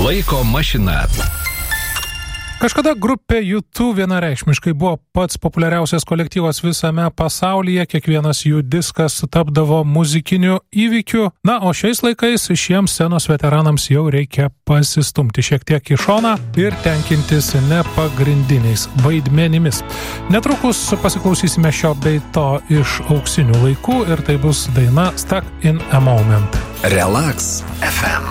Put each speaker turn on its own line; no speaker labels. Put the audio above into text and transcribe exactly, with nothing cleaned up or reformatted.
Laiko mašina.
Kažkada grupė U two vienareikšmiškai buvo pats populiariausias kolektyvas visame pasaulyje, kiekvienas jų diskas tapdavo muzikiniu įvykiu, na, o šiais laikais šiems scenos veteranams jau reikia pasistumti šiek tiek į šoną ir tenkintis nepagrindiniais vaidmenimis. Netrukus pasiklausysime šio bei to iš auksinių laikų ir tai bus daina Stuck in a Moment.
Relax F M.